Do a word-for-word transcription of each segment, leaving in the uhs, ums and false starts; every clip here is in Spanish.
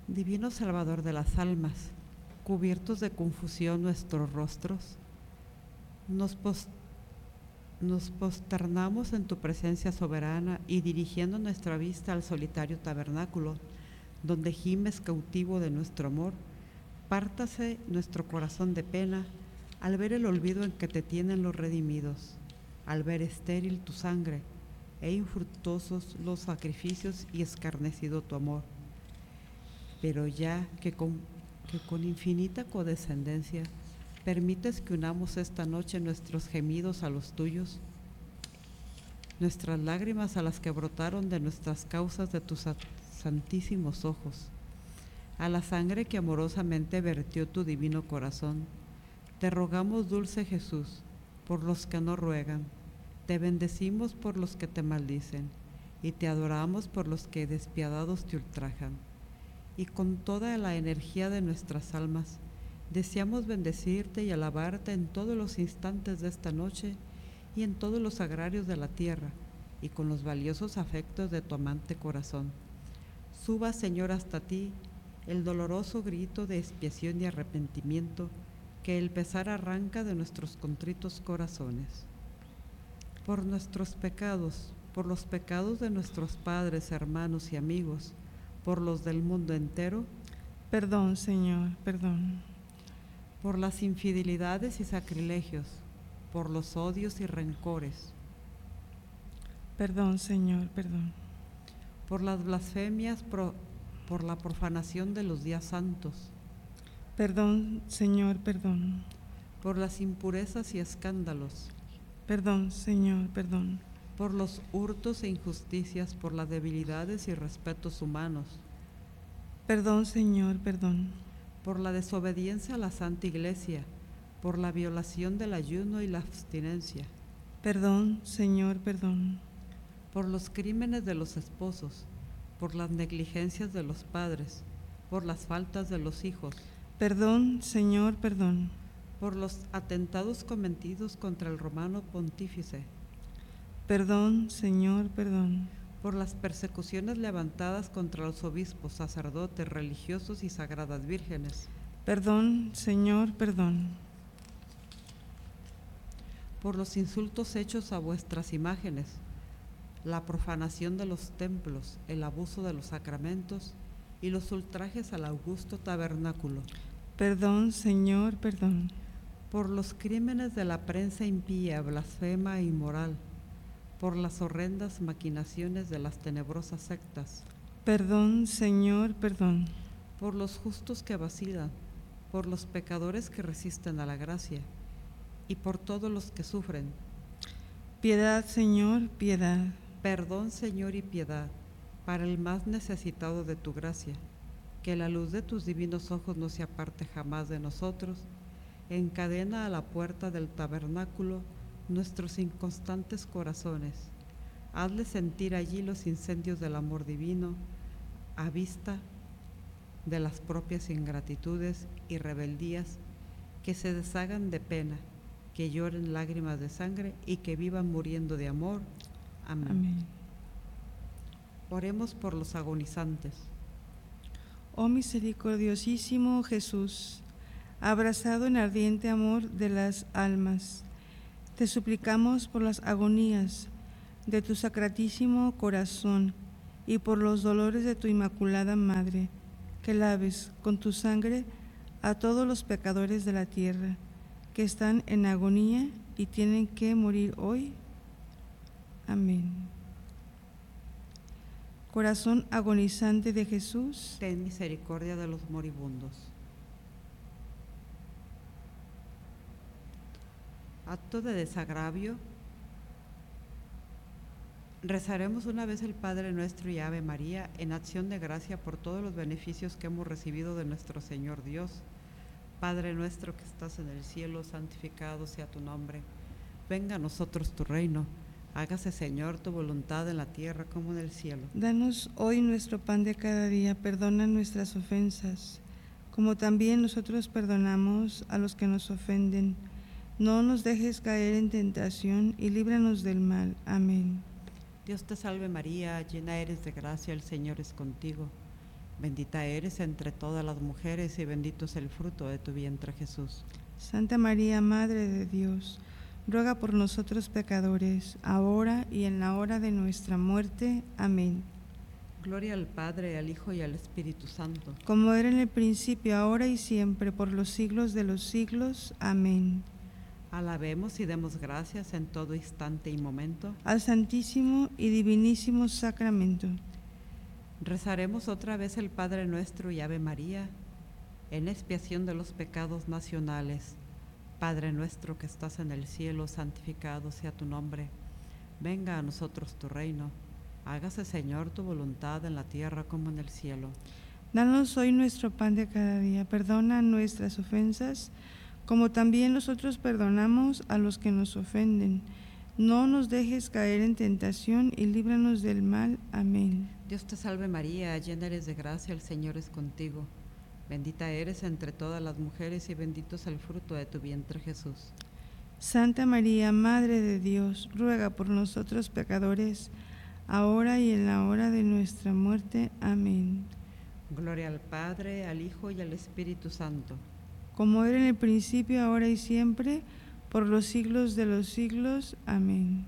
Divino Salvador de las almas, cubiertos de confusión nuestros rostros, nos, post nos posternamos en tu presencia soberana y dirigiendo nuestra vista al solitario tabernáculo, donde gimes cautivo de nuestro amor, pártase nuestro corazón de pena al ver el olvido en que te tienen los redimidos, al ver estéril tu sangre e infructuosos los sacrificios y escarnecido tu amor. Pero ya que con, que con infinita condescendencia permites que unamos esta noche nuestros gemidos a los tuyos, nuestras lágrimas a las que brotaron de nuestras causas de tus santísimos ojos, a la sangre que amorosamente vertió tu divino corazón, te rogamos, dulce Jesús, por los que no ruegan, te bendecimos por los que te maldicen, y te adoramos por los que despiadados te ultrajan. Y con toda la energía de nuestras almas, deseamos bendecirte y alabarte en todos los instantes de esta noche y en todos los agrarios de la tierra, y con los valiosos afectos de tu amante corazón. Suba, Señor, hasta ti el doloroso grito de expiación y arrepentimiento que el pesar arranca de nuestros contritos corazones. Por nuestros pecados, por los pecados de nuestros padres, hermanos y amigos, por los del mundo entero, perdón, Señor, perdón. Por las infidelidades y sacrilegios, por los odios y rencores, perdón, Señor, perdón. Por las blasfemias, pro, por la profanación de los días santos, perdón, Señor, perdón. Por las impurezas y escándalos, perdón, Señor, perdón. Por los hurtos e injusticias, por las debilidades y respetos humanos, perdón, Señor, perdón. Por la desobediencia a la Santa Iglesia, por la violación del ayuno y la abstinencia, perdón, Señor, perdón. Por los crímenes de los esposos, por las negligencias de los padres, por las faltas de los hijos, perdón, Señor, perdón. Por los atentados cometidos contra el romano pontífice, perdón, Señor, perdón. Por las persecuciones levantadas contra los obispos, sacerdotes, religiosos y sagradas vírgenes, perdón, Señor, perdón. Por los insultos hechos a vuestras imágenes, la profanación de los templos, el abuso de los sacramentos y los ultrajes al augusto tabernáculo. Perdón, Señor, perdón. Por los crímenes de la prensa impía, blasfema e inmoral, por las horrendas maquinaciones de las tenebrosas sectas. Perdón, Señor, perdón. Por los justos que vacilan, por los pecadores que resisten a la gracia y por todos los que sufren. Piedad, Señor, piedad. Perdón, Señor, y piedad para el más necesitado de tu gracia, que la luz de tus divinos ojos no se aparte jamás de nosotros. Encadena a la puerta del tabernáculo nuestros inconstantes corazones. Hazle sentir allí los incendios del amor divino, a vista de las propias ingratitudes y rebeldías, que se deshagan de pena, que lloren lágrimas de sangre y que vivan muriendo de amor. Amén. Amén. Oremos por los agonizantes. Oh misericordiosísimo Jesús, abrazado en ardiente amor de las almas, te suplicamos por las agonías de tu sacratísimo corazón y por los dolores de tu Inmaculada Madre, que laves con tu sangre a todos los pecadores de la tierra que están en agonía y tienen que morir hoy. Amén. Corazón agonizante de Jesús, ten misericordia de los moribundos. Acto de desagravio. Rezaremos una vez el Padre Nuestro y Ave María en acción de gracia por todos los beneficios que hemos recibido de nuestro Señor Dios. Padre nuestro que estás en el cielo, santificado sea tu nombre. Venga a nosotros tu reino. Hágase, Señor, tu voluntad en la tierra como en el cielo. Danos hoy nuestro pan de cada día, perdona nuestras ofensas, como también nosotros perdonamos a los que nos ofenden. No nos dejes caer en tentación y líbranos del mal. Amén. Dios te salve María, llena eres de gracia, el Señor es contigo. Bendita eres entre todas las mujeres y bendito es el fruto de tu vientre, Jesús. Santa María, Madre de Dios, ruega por nosotros pecadores, ahora y en la hora de nuestra muerte. Amén. Gloria al Padre, al Hijo y al Espíritu Santo. Como era en el principio, ahora y siempre, por los siglos de los siglos. Amén. Alabemos y demos gracias en todo instante y momento al Santísimo y Divinísimo Sacramento. Rezaremos otra vez el Padre Nuestro y Ave María en expiación de los pecados nacionales. Padre nuestro que estás en el cielo, santificado sea tu nombre. Venga a nosotros tu reino. Hágase, Señor, tu voluntad en la tierra como en el cielo. Danos hoy nuestro pan de cada día. Perdona nuestras ofensas, como también nosotros perdonamos a los que nos ofenden. No nos dejes caer en tentación y líbranos del mal. Amén. Dios te salve María, llena eres de gracia, el Señor es contigo. Bendita eres entre todas las mujeres y bendito es el fruto de tu vientre, Jesús. Santa María, Madre de Dios, ruega por nosotros pecadores, ahora y en la hora de nuestra muerte. Amén. Gloria al Padre, al Hijo y al Espíritu Santo. Como era en el principio, ahora y siempre, por los siglos de los siglos. Amén.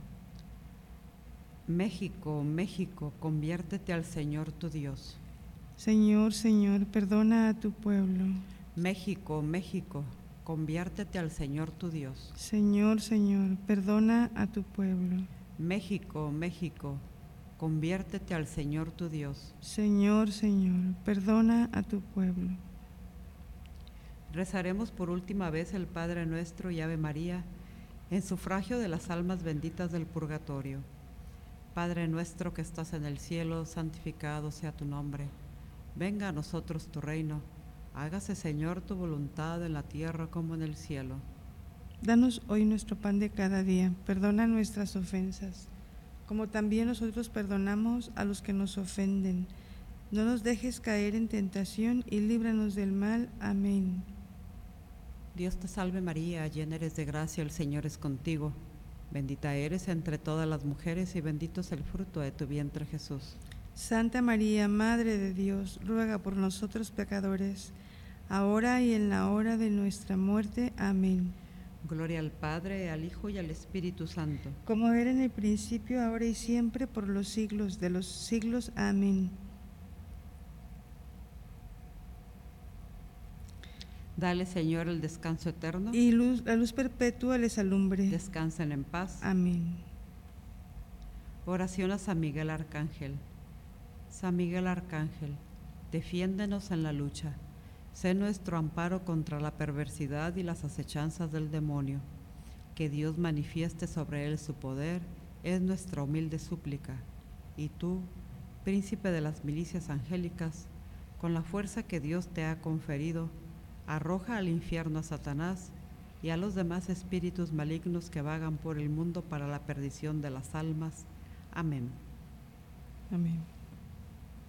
México, México, conviértete al Señor tu Dios. Señor, Señor, perdona a tu pueblo. México, México, conviértete al Señor tu Dios. Señor, Señor, perdona a tu pueblo. México, México, conviértete al Señor tu Dios. Señor, Señor, perdona a tu pueblo. Rezaremos por última vez el Padre Nuestro y Ave María en sufragio de las almas benditas del purgatorio. Padre nuestro que estás en el cielo, santificado sea tu nombre. Venga a nosotros tu reino. Hágase, Señor, tu voluntad en la tierra como en el cielo. Danos hoy nuestro pan de cada día. Perdona nuestras ofensas, como también nosotros perdonamos a los que nos ofenden. No nos dejes caer en tentación y líbranos del mal. Amén. Dios te salve María, llena eres de gracia, el Señor es contigo. Bendita eres entre todas las mujeres y bendito es el fruto de tu vientre, Jesús. Santa María, Madre de Dios, ruega por nosotros pecadores, ahora y en la hora de nuestra muerte. Amén. Gloria al Padre, al Hijo y al Espíritu Santo. Como era en el principio, ahora y siempre, por los siglos de los siglos. Amén. Dale, Señor, el descanso eterno. Y luz, la luz perpetua les alumbre. Descansen en paz. Amén. Oración a San Miguel Arcángel. San Miguel Arcángel, defiéndenos en la lucha. Sé nuestro amparo contra la perversidad y las acechanzas del demonio. Que Dios manifieste sobre él su poder es nuestra humilde súplica. Y tú, príncipe de las milicias angélicas, con la fuerza que Dios te ha conferido, arroja al infierno a Satanás y a los demás espíritus malignos que vagan por el mundo para la perdición de las almas. Amén. Amén.